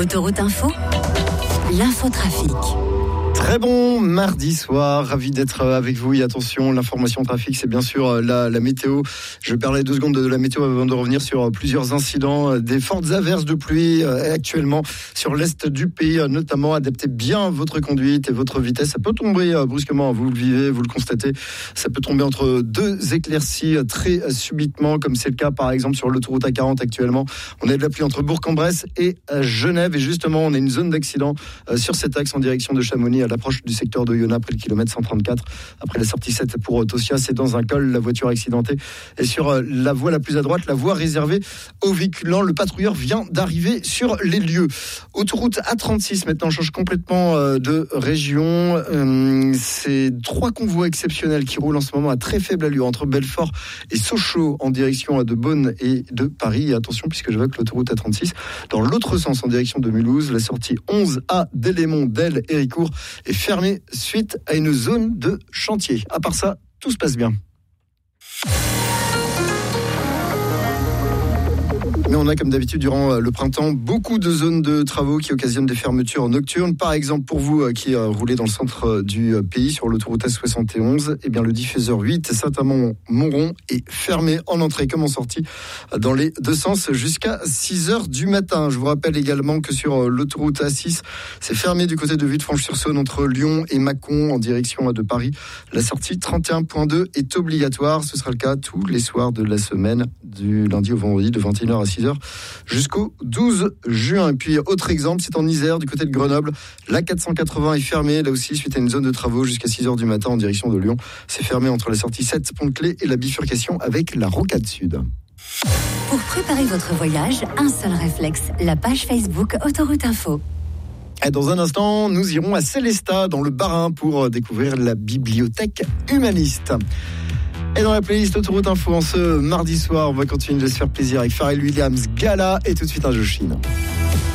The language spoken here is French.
Autoroute Info, l'infotrafic. Très bon mardi soir, ravi d'être avec vous et attention, l'information trafic c'est bien sûr la météo. Je parlais 2 secondes de la météo avant de revenir sur plusieurs incidents, des fortes averses de pluie actuellement sur l'est du pays, notamment adaptez bien votre conduite et votre vitesse. Ça peut tomber brusquement, vous le vivez, vous le constatez, ça peut tomber entre 2 éclaircies très subitement comme c'est le cas par exemple sur l'autoroute A40 actuellement. On a de la pluie entre Bourg-en-Bresse et Genève et justement on a une zone d'accident sur cet axe en direction de Chamonix à l'approche du secteur de Yona, près le kilomètre 134. Après la sortie 7 pour Tosia, c'est dans un col, la voiture accidentée est sur la voie la plus à droite, la voie réservée aux véhicules lents. Le patrouilleur vient d'arriver sur les lieux. Autoroute A36, maintenant, on change complètement de région. C'est 3 convois exceptionnels qui roulent en ce moment à très faible allure entre Belfort et Sochaux en direction de Beaune et de Paris. Et attention, puisque j'évoque l'autoroute A36, dans l'autre sens, en direction de Mulhouse, la sortie 11A d'Élémont, d'Elle, Héricourt est fermée suite à une zone de chantier. À part ça, tout se passe bien. Mais on a comme d'habitude durant le printemps beaucoup de zones de travaux qui occasionnent des fermetures nocturnes. Par exemple pour vous qui roulez dans le centre du pays sur l'autoroute A71, eh bien le diffuseur 8 Saint-Amand-Montrond est fermé en entrée comme en sortie dans les 2 sens jusqu'à 6h du matin. Je vous rappelle également que sur l'autoroute A6, c'est fermé du côté de Villefranche-sur-Saône entre Lyon et Mâcon en direction de Paris. La sortie 31.2 est obligatoire. Ce sera le cas tous les soirs de la semaine du lundi au vendredi de 21h à 6h jusqu'au 12 juin. Et puis, autre exemple, c'est en Isère, du côté de Grenoble. La 480 est fermée, là aussi, suite à une zone de travaux jusqu'à 6h du matin en direction de Lyon. C'est fermé entre la sortie 7, Pont-de-Clé et la bifurcation avec la Rocade Sud. Pour préparer votre voyage, un seul réflexe, la page Facebook Autoroute Info. Et dans un instant, nous irons à Célestat, dans le Bas-Rhin, pour découvrir la bibliothèque humaniste. Et dans la playlist Autoroute Info, en ce mardi soir, on va continuer de se faire plaisir avec Pharrell Williams, Gala et tout de suite un Joshine.